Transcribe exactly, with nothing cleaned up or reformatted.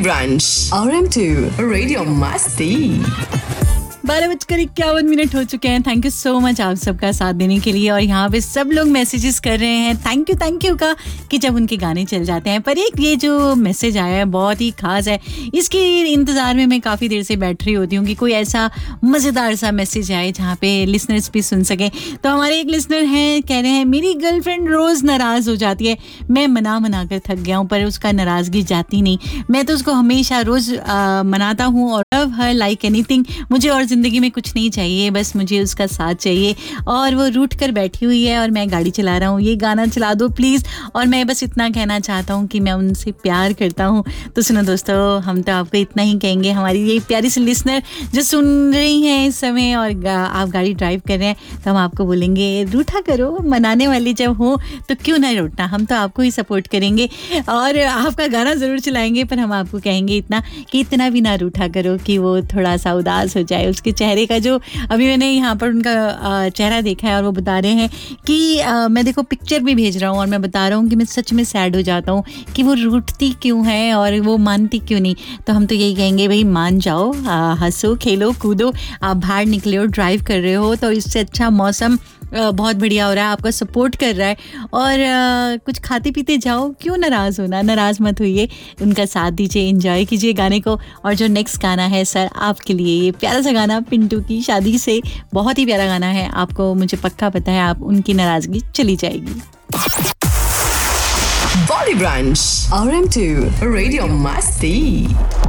Branch R M to radio मस्ती। बारह बजकर इक्यावन मिनट हो चुके हैं। थैंक यू सो मच आप सबका साथ देने के लिए। और यहाँ पे सब लोग मैसेजेस कर रहे हैं थैंक यू थैंक यू का कि जब उनके गाने चल जाते हैं। पर एक ये जो मैसेज आया है बहुत ही खास है। इसके इंतज़ार में मैं काफ़ी देर से बैठ रही होती हूँ कि कोई ऐसा मज़ेदार सा मैसेज आए जहाँ पे लिसनर्स भी सुन सकें। तो हमारे एक लिसनर हैं, कह रहे हैं मेरी गर्लफ्रेंड रोज़ नाराज़ हो जाती है। मैं मना मना कर थक गया हूँ पर उसका नाराज़गी जाती नहीं। मैं तो उसको हमेशा रोज़ मनाता हूँ और लव हर लाइक एनीथिंग। मुझे और ज़िंदगी में कुछ नहीं चाहिए, बस मुझे उसका साथ चाहिए। और वो रूठ कर बैठी हुई है और मैं गाड़ी चला रहा हूँ। ये गाना चला दो प्लीज़। और मैं बस इतना कहना चाहता हूँ कि मैं उनसे प्यार करता हूँ। तो सुनो दोस्तों, हम तो आपको इतना ही कहेंगे। हमारी ये प्यारी सी लिसनर जो सुन रही हैं इस समय और आप गाड़ी ड्राइव कर रहे हैं, तो हम आपको बोलेंगे रूठा करो। मनाने वाले जब हो तो क्यों ना रूठना, हम तो आपको ही सपोर्ट करेंगे और आपका गाना ज़रूर चलाएंगे। पर हम आपको कहेंगे इतना कि इतना भी ना रूठा करो कि वो थोड़ा सा उदास हो जाए। उसके चेहरे का जो अभी मैंने यहाँ पर उनका चेहरा देखा है और वो बता रहे हैं कि आ, मैं देखो पिक्चर भी भेज रहा हूँ और मैं बता रहा हूँ कि मैं सच में सैड हो जाता हूँ कि वो रूठती क्यों है और वो मानती क्यों नहीं। तो हम तो यही कहेंगे भाई मान जाओ, हंसो खेलो कूदो। आप बाहर निकले हो, ड्राइव कर रहे हो तो इससे अच्छा मौसम बहुत बढ़िया हो रहा है, आपका सपोर्ट कर रहा है और आ, कुछ खाते पीते जाओ। क्यों नाराज़ होना, नाराज़ मत होइए, उनका साथ दीजिए, एंजॉय कीजिए गाने को। और जो नेक्स्ट गाना है सर आपके लिए, ये प्यारा सा गाना पिंटू की शादी से, बहुत ही प्यारा गाना है। आपको मुझे पक्का पता है आप उनकी नाराज़गी चली जाएगी। बॉली branch R M to radio मस्ती।